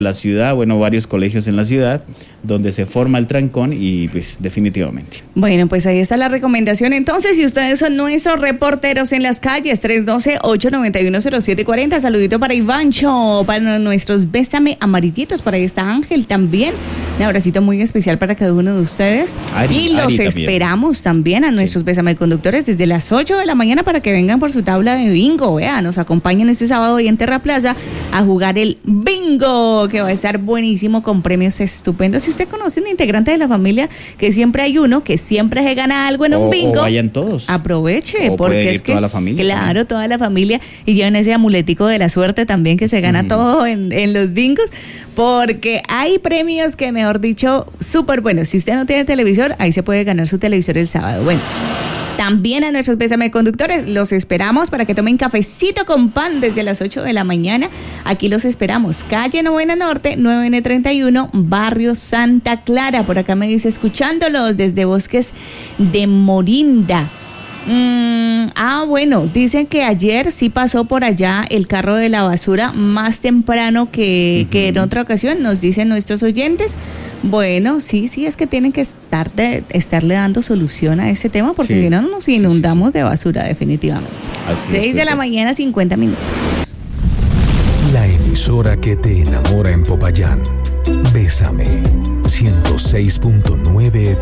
la ciudad, bueno, varios colegios en la ciudad, donde se forma el trancón y pues definitivamente. Bueno, pues ahí está la recomendación. Entonces, si ustedes son nuestros reporteros en las calles, 312-891-0740, saludito para Ivancho, para nuestros Bésame amarillitos, para ahí está Ángel también. Un abracito muy especial para cada uno de ustedes. Y los esperamos también a nuestros Bésame conductores desde las 8 de la mañana para que vengan por su tabla de bingo. Nos acompañen este sábado ahí en Terra Plaza a jugar el bingo, que va a estar buenísimo con premios estupendos. Si usted conoce un integrante de la familia, que siempre hay uno que siempre se gana algo en un bingo, o vayan todos. Aproveche, o porque es que toda la familia. Claro, toda la familia, y lleven ese amuletico de la suerte también, que se gana todo en los bingos, porque hay premios que, mejor dicho, súper buenos. Si usted no tiene televisor, ahí se puede ganar su televisor el sábado. Bueno, también a nuestros Bésame conductores los esperamos para que tomen cafecito con pan desde las 8 de la mañana. Aquí los esperamos. Calle Novena Norte, 9N31, Barrio Santa Clara. Por acá me dice, escuchándolos desde Bosques de Morinda. Bueno, dicen que ayer sí pasó por allá el carro de la basura más temprano que en otra ocasión, nos dicen nuestros oyentes. Bueno, sí, es que tienen que estarle dando solución a ese tema, porque si no nos inundamos de basura definitivamente. 6 de la mañana, 50 minutos. La emisora que te enamora en Popayán. Bésame 106.9 FM.